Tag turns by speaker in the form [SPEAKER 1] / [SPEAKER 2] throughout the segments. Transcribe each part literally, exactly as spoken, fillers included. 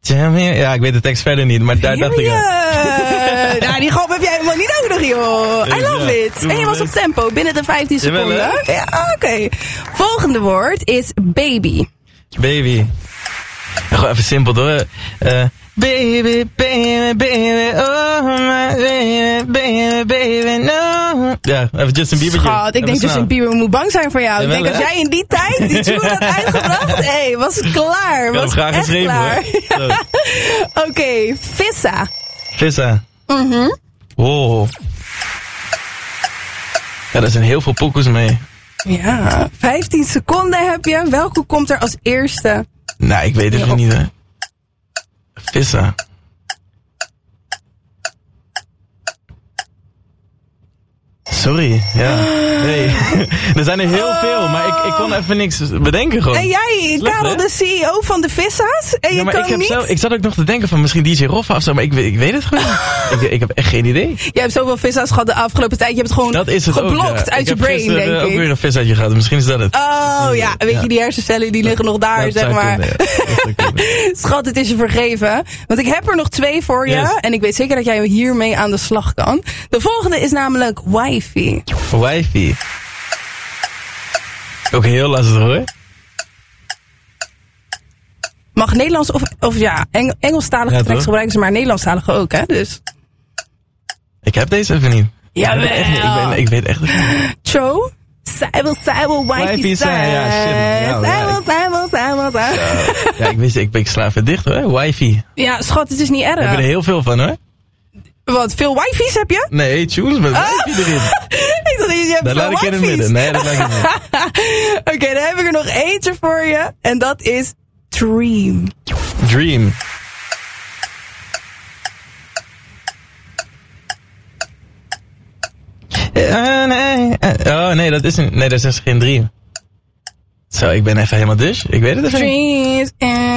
[SPEAKER 1] Ja, ik weet de tekst verder niet, maar daar dacht ik aan.
[SPEAKER 2] Nou, die grap heb jij helemaal niet nodig, joh. I love it. En je was op tempo, binnen de vijftien seconden. Ja, oké. Okay. Volgende woord is baby.
[SPEAKER 1] Baby. Gewoon even simpel hoor. Uh, baby, baby, baby, oh my baby, baby, baby, no. Ja, even Justin Bieber.
[SPEAKER 2] Schat, ik denk Justin Bieber moet bang zijn voor jou. Ja, ik denk als jij in die tijd die tune had uitgebracht, hé, hey, was klaar. Was
[SPEAKER 1] graag
[SPEAKER 2] echt
[SPEAKER 1] geschreven,
[SPEAKER 2] klaar. Ja. Oké, okay, Vissa.
[SPEAKER 1] Vissa.
[SPEAKER 2] Mhm.
[SPEAKER 1] Wow. Ja, daar zijn heel veel pokoes mee.
[SPEAKER 2] Ja, vijftien seconden heb je. Welke komt er als eerste?
[SPEAKER 1] Nou, ik weet het ja, niet, hè. Vissa. Sorry, ja. Nee. Er zijn er heel veel, maar ik, ik kon even niks bedenken gewoon.
[SPEAKER 2] En jij, Karel, de C E O van de Vissa's? En je ja, maar kan
[SPEAKER 1] ik, heb
[SPEAKER 2] niet...
[SPEAKER 1] zelf, ik zat ook nog te denken van misschien D J Roffa of zo, maar ik, ik weet het gewoon niet. ik, ik heb echt geen idee.
[SPEAKER 2] Jij hebt zoveel Vissa's gehad de afgelopen tijd, je hebt het gewoon dat is het geblokt ook, ja. uit
[SPEAKER 1] ik
[SPEAKER 2] je brain, denk ik.
[SPEAKER 1] Ik heb ook weer een Vissaatje gehad, misschien is dat het.
[SPEAKER 2] Oh ja, ja. weet je, die hersencellen die liggen nog daar, dat zeg maar. Kunnen, ja. Schat, het is je vergeven. Want ik heb er nog twee voor je, yes. En ik weet zeker dat jij hiermee aan de slag kan. De volgende is namelijk wifi.
[SPEAKER 1] Wifi. Ook heel lastig hoor.
[SPEAKER 2] Mag Nederlands of, of ja, Eng, Engelstalige ja, tracks gebruiken ze, maar Nederlandstalige ook, hè? Dus.
[SPEAKER 1] Ik heb deze even niet.
[SPEAKER 2] Ja,
[SPEAKER 1] ik, echt niet. ik, ben, ik weet echt niet.
[SPEAKER 2] Cho? Zij wil, zij wil, wifi zijn.
[SPEAKER 1] Ja, shit. Ja,
[SPEAKER 2] zij wil, zij wil, zij wil, zij wil.
[SPEAKER 1] Ja, ik wist, ik, ik sla even dicht hoor. Wifi.
[SPEAKER 2] Ja, schat, het is niet erg.
[SPEAKER 1] We hebben er heel veel van hoor.
[SPEAKER 2] Wat, veel wifi's heb je?
[SPEAKER 1] Nee, tunes met
[SPEAKER 2] ah.
[SPEAKER 1] wifi erin.
[SPEAKER 2] Ik dacht, je hebt
[SPEAKER 1] dat laat ik in het midden. Nee, dat laat ik in het midden.
[SPEAKER 2] Oké, okay, dan heb ik er nog eentje voor je. En dat is Dream.
[SPEAKER 1] Dream. Uh, nee. Oh nee, dat is, een, nee, dat is geen Dream. Zo, ik ben even helemaal dus. Ik weet het even niet.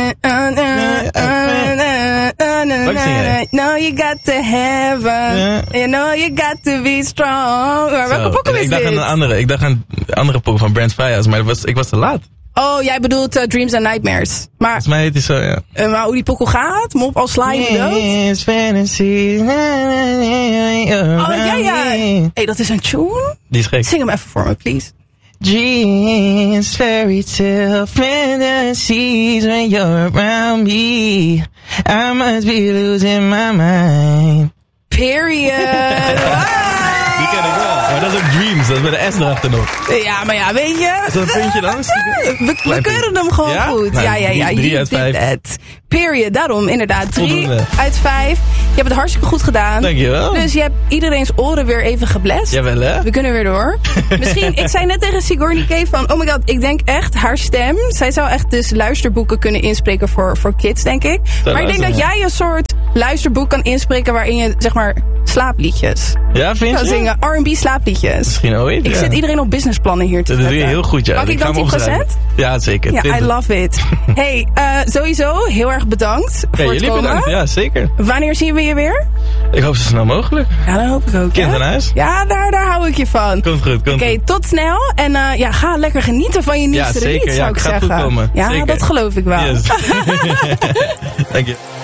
[SPEAKER 1] Wat zing jij?
[SPEAKER 2] No, you got to have a, you know, you got to be strong. Maar welke pokken is
[SPEAKER 1] ik dacht
[SPEAKER 2] dit?
[SPEAKER 1] aan een andere, ik dacht aan een andere pokken van Brent Faiyaz, maar was, ik was te laat.
[SPEAKER 2] Oh, jij bedoelt uh, Dreams and Nightmares. Maar,
[SPEAKER 1] volgens mij heet het zo, ja.
[SPEAKER 2] Uh, maar hoe die pokkel gaat? Mop, al sla je me dood?
[SPEAKER 1] Yes, fantasy.
[SPEAKER 2] Oh, ja, ja. Hé, hey, dat is een tune?
[SPEAKER 1] Die is gek.
[SPEAKER 2] Zing hem even voor me, please.
[SPEAKER 1] Dreams, fairy tale fantasies when you're around me. I must be losing my mind.
[SPEAKER 2] Period.
[SPEAKER 1] Die ken ik wel. Maar dat is ook Dreams, dat is bij de S erachter nog.
[SPEAKER 2] Ja, maar ja, weet je.
[SPEAKER 1] Is dat een puntje dan?
[SPEAKER 2] We, we keuren hem gewoon ja? goed. Nou, ja, ja, ja.
[SPEAKER 1] Drie, drie uit vijf.
[SPEAKER 2] It. Period, daarom inderdaad. Drie Voldoende. uit vijf. Je hebt het hartstikke goed gedaan.
[SPEAKER 1] Dankjewel.
[SPEAKER 2] Dus je hebt iedereen's oren weer even geblest.
[SPEAKER 1] Jawel, hè?
[SPEAKER 2] We kunnen weer door. Misschien, ik zei net tegen Sigourney K van, oh my god, ik denk echt, haar stem, zij zou echt dus luisterboeken kunnen inspreken voor, voor kids, denk ik. Dat maar ik denk dat jij een soort luisterboek kan inspreken waarin je, zeg maar, slaapliedjes.
[SPEAKER 1] Ja, vind je?
[SPEAKER 2] Kan zingen, R en B slaapliedjes.
[SPEAKER 1] Misschien ooit,
[SPEAKER 2] Ik
[SPEAKER 1] ja.
[SPEAKER 2] zet iedereen op businessplannen hier te
[SPEAKER 1] Dat doe je heel goed, ja.
[SPEAKER 2] Mag ik dan tien procent?
[SPEAKER 1] Ja, zeker.
[SPEAKER 2] Ja,
[SPEAKER 1] twintig.
[SPEAKER 2] I love it. Hey, uh, sowieso heel erg bedankt
[SPEAKER 1] ja,
[SPEAKER 2] voor het
[SPEAKER 1] jullie
[SPEAKER 2] komen.
[SPEAKER 1] bedankt, ja, zeker.
[SPEAKER 2] Wanneer zien we je weer?
[SPEAKER 1] Ik hoop zo snel mogelijk.
[SPEAKER 2] Ja, dat hoop ik ook.
[SPEAKER 1] Kind aan huis?
[SPEAKER 2] Ja, daar, daar hou ik je van.
[SPEAKER 1] Komt goed, komt
[SPEAKER 2] Oké, okay, tot snel. En uh, ja, ga lekker genieten van je nieuwste
[SPEAKER 1] ja, zeker,
[SPEAKER 2] release, zou
[SPEAKER 1] ja,
[SPEAKER 2] ik
[SPEAKER 1] gaat
[SPEAKER 2] zeggen.
[SPEAKER 1] Goed komen.
[SPEAKER 2] Ja,
[SPEAKER 1] zeker.
[SPEAKER 2] dat geloof ik wel.
[SPEAKER 1] Yes. Dank je.